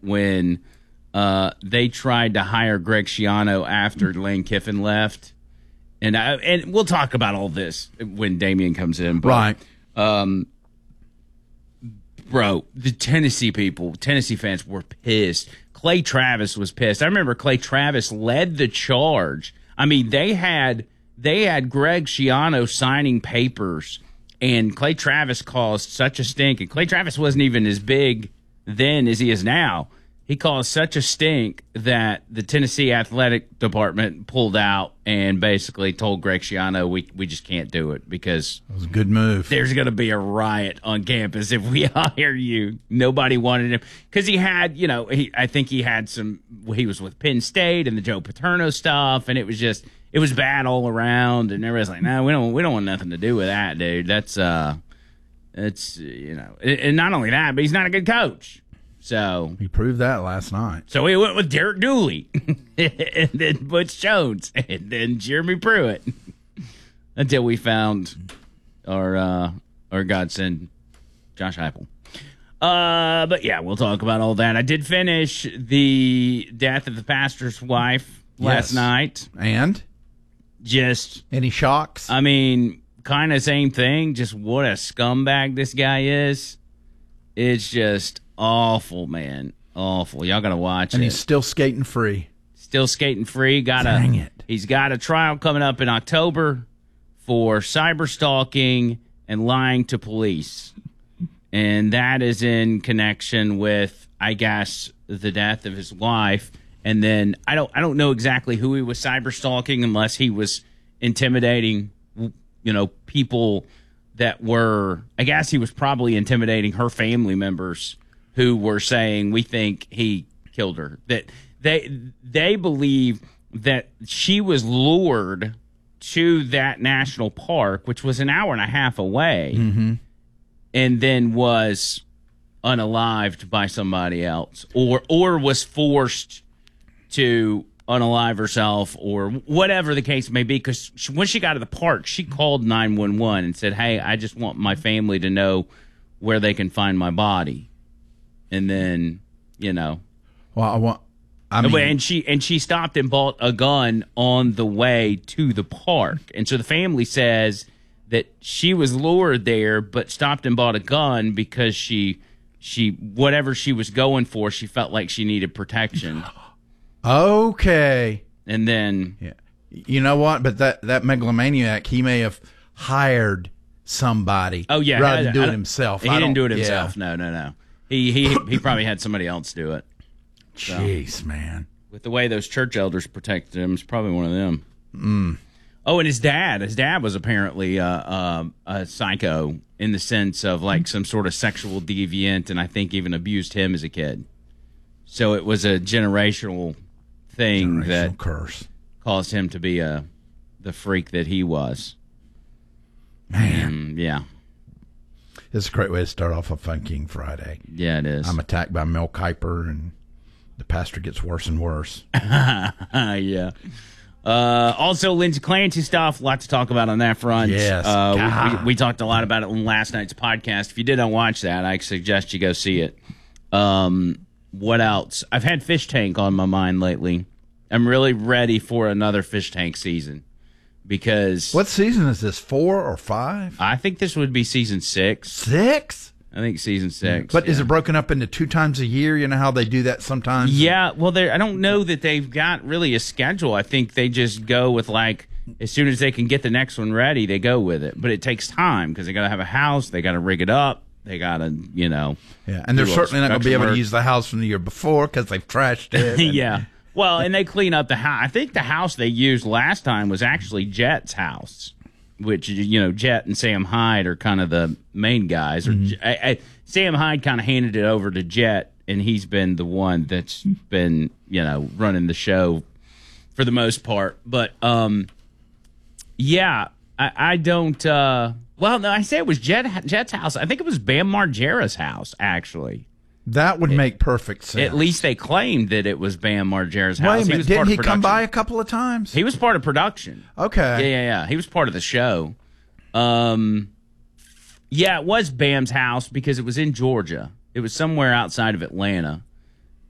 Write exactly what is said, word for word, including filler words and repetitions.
when uh, they tried to hire Greg Schiano after Lane Kiffin left. And I, and we'll talk about all this when Damian comes in. But, right. Um, bro, the Tennessee people, Tennessee fans were pissed. Clay Travis was pissed. I remember Clay Travis led the charge. I mean, they had they had Greg Schiano signing papers, and Clay Travis caused such a stink. And Clay Travis wasn't even as big then as he is now. He caused such a stink that the Tennessee athletic department pulled out and basically told Greg Schiano, we we just can't do it because it was a good move. There's going to be a riot on campus if we hire you. Nobody wanted him because he had, you know, he I think he had some. He was with Penn State and the Joe Paterno stuff, and it was just it was bad all around. And everybody's like, no, we don't we don't want nothing to do with that, dude. That's uh, it's you know, and not only that, but he's not a good coach. So he proved that last night. So we went with Derek Dooley, and then Butch Jones, and then Jeremy Pruitt, until we found our uh, our godsend, Josh Heupel. Uh, but yeah, we'll talk about all that. I did finish the Death of the Pastor's Wife last yes. night, and just any shocks? I mean, kind of same thing. Just what a scumbag this guy is. It's just awful, man. Awful. Y'all gotta watch and it. And he's still skating free. Still skating free. Got Dang a, it. He's got a trial coming up in October for cyber stalking and lying to police. And that is in connection with, I guess, the death of his wife. And then I don't I don't know exactly who he was cyber stalking unless he was intimidating, you know, people that were, I guess he was probably intimidating her family members who were saying, we think he killed her. That they they believe that she was lured to that national park, which was an hour and a half away, mm-hmm. and then was unalived by somebody else, or or was forced to unalive herself, or whatever the case may be. Because when she got to the park, she called nine one one and said, hey, I just want my family to know where they can find my body. And then, you know. Well, I want. I mean, and she and she stopped and bought a gun on the way to the park. And so the family says that she was lured there, but stopped and bought a gun because she she whatever she was going for, she felt like she needed protection. Okay. And then, yeah, you know what? But that that megalomaniac, he may have hired somebody. Oh yeah, rather I, than do I, it himself. He I didn't don't, do it himself. Yeah. No, no, no. He he he probably had somebody else do it. So, jeez, man. With the way those church elders protected him, it's probably one of them. Mm. Oh, and his dad. His dad was apparently uh, uh, a psycho in the sense of like some sort of sexual deviant, and I think even abused him as a kid. So it was a generational thing generational that curse caused him to be a the freak that he was. Man, um, yeah. It's a great way to start off a Fun King Friday. Yeah, it is. I'm attacked by Mel Kiper, and the pastor gets worse and worse. Yeah. Uh, also, Lindsay Clancy stuff. A lot to talk about on that front. Yes. Uh, we, we, we talked a lot about it on last night's podcast. If you didn't watch that, I suggest you go see it. Um, what else? I've had Fish Tank on my mind lately. I'm really ready for another Fish Tank season. Because what season is this? Four or five? I think this would be season six. Six? I think season six. But yeah. is it broken up into two times a year? You know how they do that sometimes? Yeah. Well, I don't know that they've got really a schedule. I think they just go with like as soon as they can get the next one ready, they go with it. But it takes time because they got to have a house, they got to rig it up, they got to you know. Yeah, and they're certainly not going to be able to use the house from the year before because they've trashed it. And, yeah. Well, and they clean up the house. I think the house they used last time was actually Jet's house, which, you know, Jet and Sam Hyde are kind of the main guys. Or Mm-hmm. I, I, Sam Hyde kind of handed it over to Jet, and he's been the one that's been, you know, running the show for the most part. But, um, yeah, I, I don't uh, – well, no, I say it was Jet, Jet's house. I think it was Bam Margera's house, actually. That would it, make perfect sense. At least they claimed that it was Bam Margera's house. Wait a minute, he was didn't part he of production. come by a couple of times? He was part of production. Okay. Yeah, yeah, yeah. He was part of the show. Um, yeah, it was Bam's house because it was in Georgia. It was somewhere outside of Atlanta.